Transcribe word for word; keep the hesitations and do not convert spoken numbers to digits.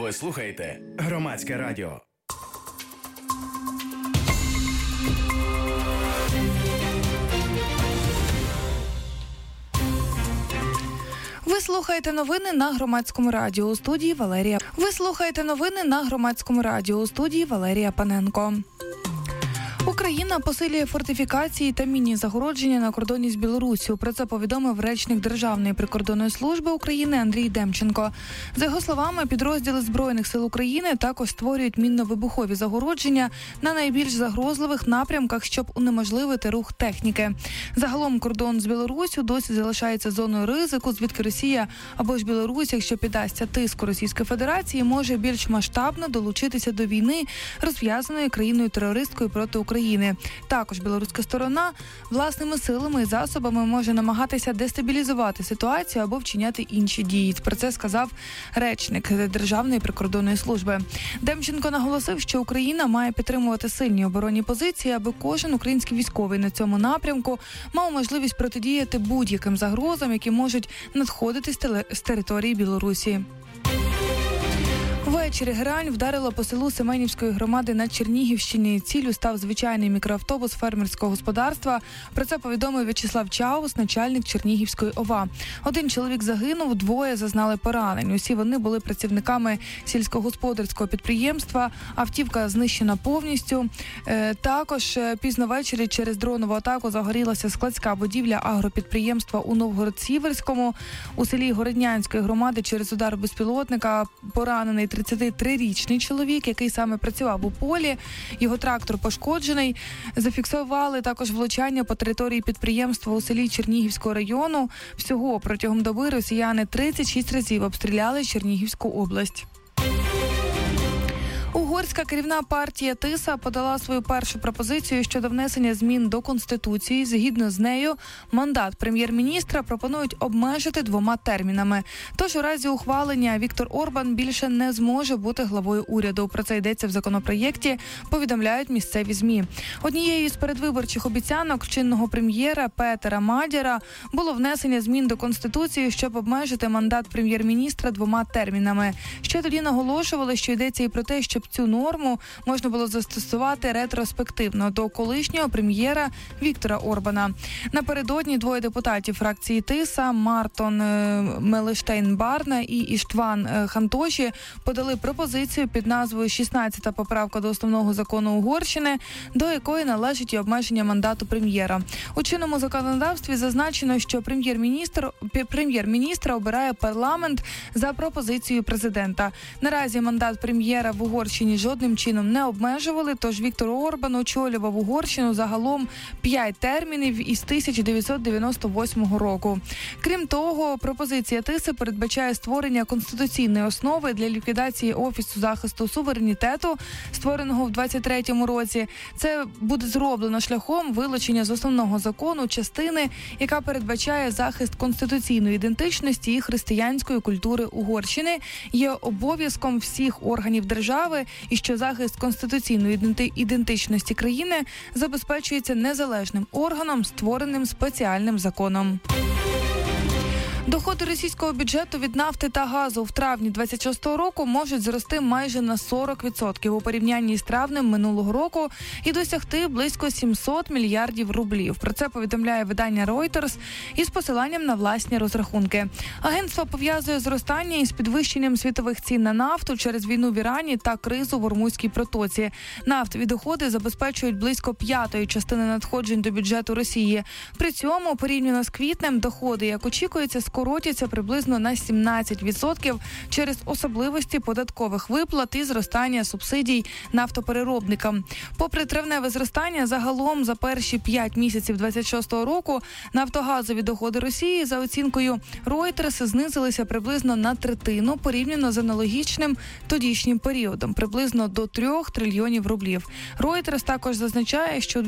Ви слухаєте Громадське радіо. Ви слухаєте новини на Громадському радіо. У студії Валерія. Ви слухаєте новини на Громадському радіо. У студії Валерія Паненко. Україна посилює фортифікації та міні-загородження на кордоні з Білоруссю. Про це повідомив речник Державної прикордонної служби України Андрій Демченко. За його словами, підрозділи Збройних сил України також створюють мінно-вибухові загородження на найбільш загрозливих напрямках, щоб унеможливити рух техніки. Загалом кордон з Білоруссю досі залишається зоною ризику, звідки Росія або ж Білорусь, якщо піддасться тиску Російської Федерації, може більш масштабно долучитися до війни, розв'язаної країною-терористкою проти України. України. Також білоруська сторона власними силами і засобами може намагатися дестабілізувати ситуацію або вчиняти інші дії. Про це сказав речник Державної прикордонної служби. Демченко наголосив, що Україна має підтримувати сильні оборонні позиції, аби кожен український військовий на цьому напрямку мав можливість протидіяти будь-яким загрозам, які можуть надходити з території Білорусі. Ввечері грань вдарила по селу Семенівської громади на Чернігівщині. Ціллю став звичайний мікроавтобус фермерського господарства. Про це повідомив В'ячеслав Чаус, начальник Чернігівської ОВА. Один чоловік загинув, двоє зазнали поранень. Усі вони були працівниками сільськогосподарського підприємства. Автівка знищена повністю. Е, також пізно ввечері через дронову атаку загорілася складська будівля агропідприємства у Новгород-Сіверському. У селі Городнянської громади через удар безпілотника поранений тридцятитрирічний чоловік, який саме працював у полі. Його трактор пошкоджений. Зафіксували також влучання по території підприємства у селі Чернігівського району. Всього протягом доби росіяни тридцять шість разів обстріляли Чернігівську область. Угорська керівна партія Тиса подала свою першу пропозицію щодо внесення змін до Конституції. Згідно з нею, мандат прем'єр-міністра пропонують обмежити двома термінами. Тож у разі ухвалення Віктор Орбан більше не зможе бути главою уряду. Про це йдеться в законопроєкті, повідомляють місцеві ЗМІ. Однією з передвиборчих обіцянок чинного прем'єра Петера Мадяра було внесення змін до Конституції, щоб обмежити мандат прем'єр-міністра двома термінами. Ще тоді наголошували, що йдеться і про те, щоб цю норму можна було застосувати ретроспективно до колишнього прем'єра Віктора Орбана. Напередодні двоє депутатів фракції Тиса, Мартон Мелештейн-Барне і Іштван Хантоші, подали пропозицію під назвою шістнадцята поправка до основного закону Угорщини, до якої належить і обмеження мандату прем'єра. У чинному законодавстві зазначено, що прем'єр-міністр, прем'єр-міністра обирає парламент за пропозицією президента. Наразі мандат прем'єра в Угорщині жодним чином не обмежували, тож Віктор Орбан очолював Угорщину загалом п'ять термінів із тисяча дев'ятсот дев'яносто восьмого року. Крім того, пропозиція Тиси передбачає створення конституційної основи для ліквідації Офісу захисту суверенітету, створеного в двадцять третьому році. Це буде зроблено шляхом вилучення з основного закону частини, яка передбачає захист конституційної ідентичності і християнської культури Угорщини, є обов'язком всіх органів держави, і що захист конституційної ідентичності країни забезпечується незалежним органом, створеним спеціальним законом. Доходи російського бюджету від нафти та газу в травні двадцять шостого року можуть зрости майже на сорок відсотків у порівнянні з травнем минулого року і досягти близько сімсот мільярдів рублів. Про це повідомляє видання Reuters із посиланням на власні розрахунки. Агентство пов'язує зростання із підвищенням світових цін на нафту через війну в Ірані та кризу в Ормузькій протоці. Нафтові доходи забезпечують близько п'ятої частини надходжень до бюджету Росії. При цьому, порівняно з квітнем, доходи, як очікується, скоротяться приблизно на сімнадцять відсотків через особливості податкових виплат і зростання субсидій нафтопереробникам. Попри травневе зростання, загалом за перші п'ять місяців двадцять шостого року нафтогазові доходи Росії, за оцінкою Reuters, знизилися приблизно на третину порівняно з аналогічним тодішнім періодом, приблизно до трьох трильйонів рублів. Reuters також зазначає, що